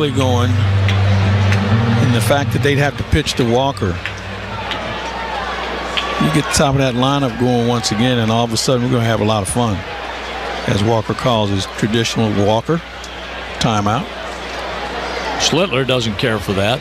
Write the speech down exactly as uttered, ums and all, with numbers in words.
early going, and the fact that they'd have to pitch to Walker. You get the top of that lineup going once again, and all of a sudden we're going to have a lot of fun. As Walker calls his traditional Walker timeout. Schlittler doesn't care for that.